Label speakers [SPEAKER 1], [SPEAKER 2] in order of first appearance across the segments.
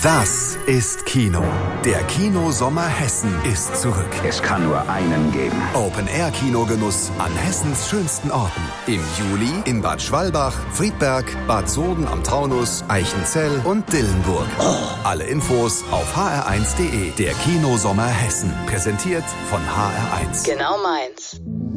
[SPEAKER 1] Das ist Kino. Der Kinosommer Hessen ist zurück.
[SPEAKER 2] Es kann nur einen geben.
[SPEAKER 1] Open-Air-Kinogenuss an Hessens schönsten Orten. Im Juli in Bad Schwalbach, Friedberg, Bad Soden am Taunus, Eichenzell und Dillenburg. Alle Infos auf hr1.de. Der Kinosommer Hessen. Präsentiert von HR1.
[SPEAKER 3] Genau meins.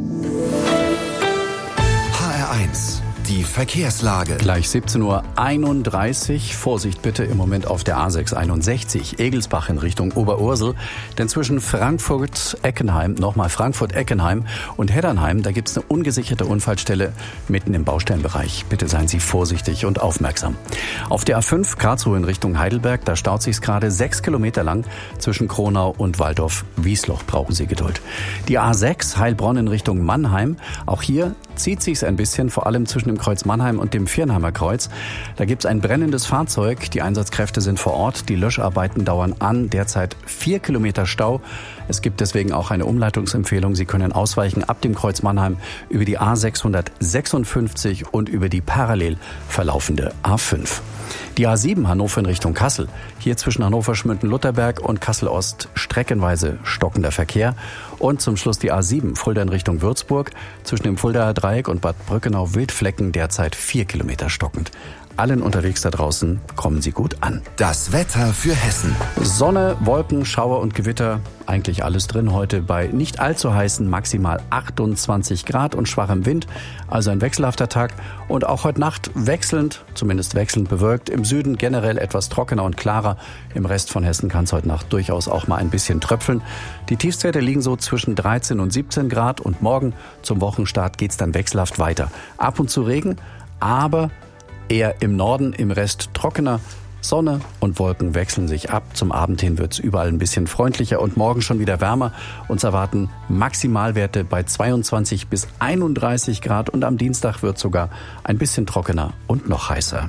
[SPEAKER 1] HR1. Die Verkehrslage.
[SPEAKER 4] Gleich 17:31 Uhr. Vorsicht bitte im Moment auf der A661 Egelsbach in Richtung Oberursel. Denn zwischen Frankfurt-Eckenheim und Heddernheim, da gibt es eine ungesicherte Unfallstelle mitten im Baustellenbereich. Bitte seien Sie vorsichtig und aufmerksam. Auf der A5 Karlsruhe in Richtung Heidelberg, da staut sich's gerade 6 Kilometer lang. Zwischen Kronau und Waldorf-Wiesloch brauchen Sie Geduld. Die A6 Heilbronn in Richtung Mannheim. Auch hier zieht sich's ein bisschen, vor allem zwischen dem Kreuz Mannheim und dem Viernheimer Kreuz. Da gibt's ein brennendes Fahrzeug. Die Einsatzkräfte sind vor Ort. Die Löscharbeiten dauern an. Derzeit 4 Kilometer Stau. Es gibt deswegen auch eine Umleitungsempfehlung. Sie können ausweichen ab dem Kreuz Mannheim über die A656 und über die parallel verlaufende A5. Die A7 Hannover in Richtung Kassel. Hier zwischen Hannover-Schmünten-Lutherberg und Kassel-Ost streckenweise stockender Verkehr. Und zum Schluss die A7 Fulda in Richtung Würzburg. Zwischen dem Fuldaer Dreieck und Bad Brückenau-Wildflecken derzeit 4 Kilometer stockend. Allen unterwegs da draußen, kommen Sie gut an.
[SPEAKER 1] Das Wetter für Hessen.
[SPEAKER 4] Sonne, Wolken, Schauer und Gewitter, eigentlich alles drin heute bei nicht allzu heißen maximal 28 Grad und schwachem Wind. Also ein wechselhafter Tag und auch heute Nacht zumindest wechselnd bewölkt. Im Süden generell etwas trockener und klarer. Im Rest von Hessen kann es heute Nacht durchaus auch mal ein bisschen tröpfeln. Die Tiefstwerte liegen so zwischen 13 und 17 Grad und morgen zum Wochenstart geht's dann wechselhaft weiter. Ab und zu Regen, aber eher im Norden, im Rest trockener. Sonne und Wolken wechseln sich ab. Zum Abend hin wird's überall ein bisschen freundlicher und morgen schon wieder wärmer. Uns erwarten Maximalwerte bei 22 bis 31 Grad und am Dienstag wird sogar ein bisschen trockener und noch heißer.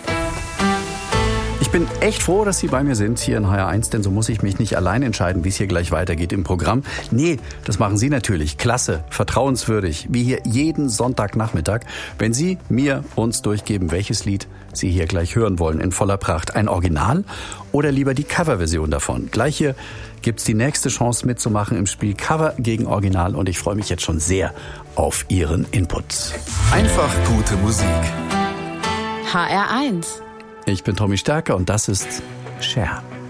[SPEAKER 4] Ich bin echt froh, dass Sie bei mir sind hier in HR1, denn so muss ich mich nicht allein entscheiden, wie es hier gleich weitergeht im Programm. Nee, das machen Sie natürlich. Klasse, vertrauenswürdig, wie hier jeden Sonntagnachmittag, wenn Sie uns durchgeben, welches Lied Sie hier gleich hören wollen in voller Pracht. Ein Original oder lieber die Coverversion davon? Gleich hier gibt's die nächste Chance mitzumachen im Spiel Cover gegen Original und ich freue mich jetzt schon sehr auf Ihren Input.
[SPEAKER 1] Einfach gute Musik.
[SPEAKER 3] HR1.
[SPEAKER 4] Ich bin Tommy Stärker und das ist Cher.